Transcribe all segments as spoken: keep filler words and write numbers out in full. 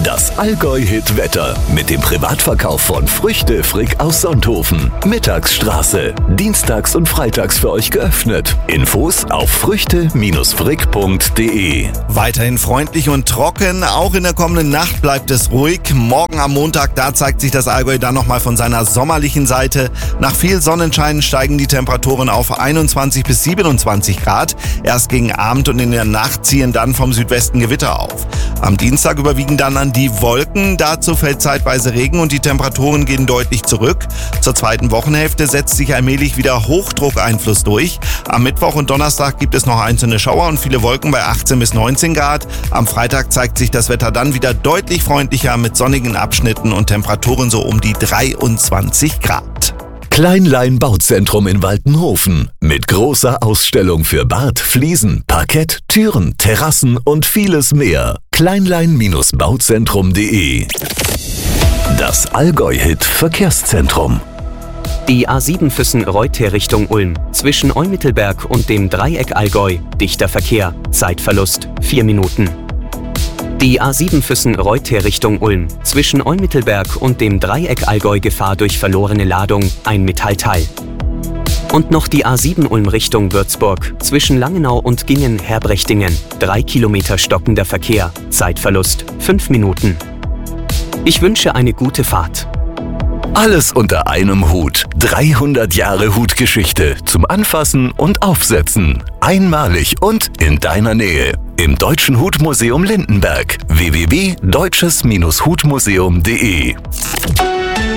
Das Allgäu-Hit-Wetter mit dem Privatverkauf von Früchte Frick aus Sonthofen. Mittagsstraße. Dienstags und freitags für euch geöffnet. Infos auf früchte frick punkt de. Weiterhin freundlich und trocken. Auch in der kommenden Nacht bleibt es ruhig. Morgen am Montag, da zeigt sich das Allgäu dann nochmal von seiner sommerlichen Seite. Nach viel Sonnenschein steigen die Temperaturen auf einundzwanzig bis siebenundzwanzig Grad. Erst gegen Abend und in der Nacht ziehen dann vom Südwesten Gewitter auf. Am Dienstag überwiegen dann an die Wolken. Dazu fällt zeitweise Regen und die Temperaturen gehen deutlich zurück. Zur zweiten Wochenhälfte setzt sich allmählich wieder Hochdruckeinfluss durch. Am Mittwoch und Donnerstag gibt es noch einzelne Schauer und viele Wolken bei achtzehn bis neunzehn Grad. Am Freitag zeigt sich das Wetter dann wieder deutlich freundlicher mit sonnigen Abschnitten und Temperaturen so um die dreiundzwanzig Grad. Kleinlein Bauzentrum in Waltenhofen mit großer Ausstellung für Bad, Fliesen, Parkett, Türen, Terrassen und vieles mehr. Kleinlein Bauzentrum punkt de. Das Allgäu-Hit Verkehrszentrum. Die A sieben Füssen-Reuter Richtung Ulm. Zwischen Eumittelberg und dem Dreieck Allgäu. Dichter Verkehr. Zeitverlust vier Minuten. Die A sieben Füssen-Reuter Richtung Ulm. Zwischen Eumittelberg und dem Dreieck Allgäu Gefahr durch verlorene Ladung, ein Metallteil. Und noch die A sieben Ulm Richtung Würzburg. Zwischen Langenau und Gingen-Herbrechtingen. Drei Kilometer stockender Verkehr. Zeitverlust fünf Minuten. Ich wünsche eine gute Fahrt. Alles unter einem Hut. dreihundert Jahre Hutgeschichte zum Anfassen und Aufsetzen. Einmalig und in deiner Nähe. Im Deutschen Hutmuseum Lindenberg. w w w punkt deutsches hutmuseum punkt de.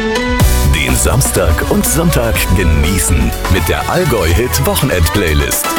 Den Samstag und Sonntag genießen mit der Allgäu-Hit Wochenend-Playlist.